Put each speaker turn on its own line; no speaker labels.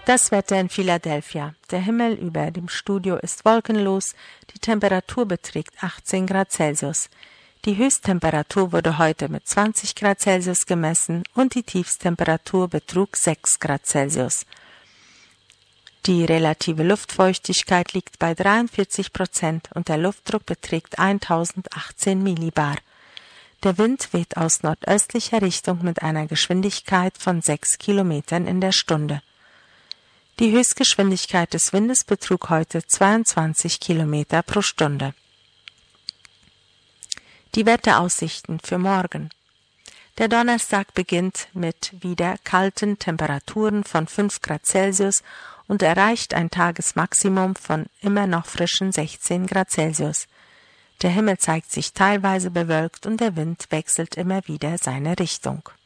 Das Wetter in Philadelphia. Der Himmel über dem Studio ist wolkenlos, die Temperatur beträgt 18 Grad Celsius. Die Höchsttemperatur wurde heute mit 20 Grad Celsius gemessen und die Tiefsttemperatur betrug 6 Grad Celsius. Die relative Luftfeuchtigkeit liegt bei 43% und der Luftdruck beträgt 1018 Millibar. Der Wind weht aus nordöstlicher Richtung mit einer Geschwindigkeit von 6 Kilometern in der Stunde. Die Höchstgeschwindigkeit des Windes betrug heute 22 Kilometer pro Stunde. Die Wetteraussichten für morgen. Der Donnerstag beginnt mit wieder kalten Temperaturen von 5 Grad Celsius und erreicht ein Tagesmaximum von immer noch frischen 16 Grad Celsius. Der Himmel zeigt sich teilweise bewölkt und der Wind wechselt immer wieder seine Richtung.